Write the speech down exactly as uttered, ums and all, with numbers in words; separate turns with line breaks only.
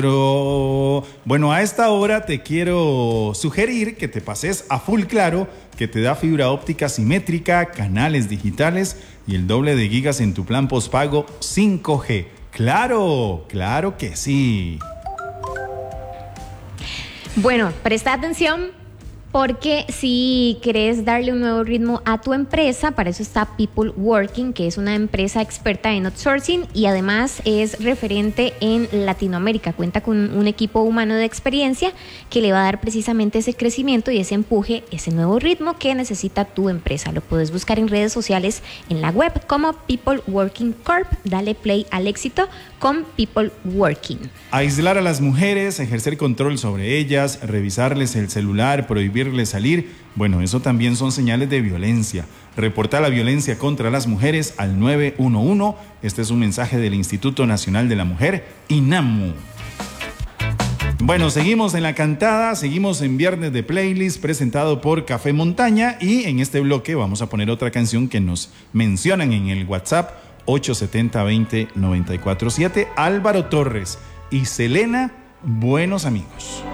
Pero bueno, a esta hora te quiero sugerir que te pases a Full Claro, que te da fibra óptica simétrica, canales digitales y el doble de gigas en tu plan postpago cinco G. ¡Claro! ¡Claro que sí!
Bueno, presta atención, porque si querés darle un nuevo ritmo a tu empresa, para eso está People Working, que es una empresa experta en outsourcing y además es referente en Latinoamérica. Cuenta con un equipo humano de experiencia que le va a dar precisamente ese crecimiento y ese empuje, ese nuevo ritmo que necesita tu empresa. Lo puedes buscar en redes sociales, en la web como People Working Corp. Dale play al éxito con People Working.
Aislar a las mujeres, ejercer control sobre ellas, revisarles el celular, prohibirles salir, bueno, eso también son señales de violencia. Reporta la violencia contra las mujeres al nueve uno uno. Este es un mensaje del Instituto Nacional de la Mujer, INAMU. Bueno, seguimos en la cantada, seguimos en Viernes de Playlist presentado por Café Montaña y en este bloque vamos a poner otra canción que nos mencionan en el WhatsApp ocho siete cero, dos cero, nueve cuatro siete, Álvaro Torres y Selena, Buenos Amigos.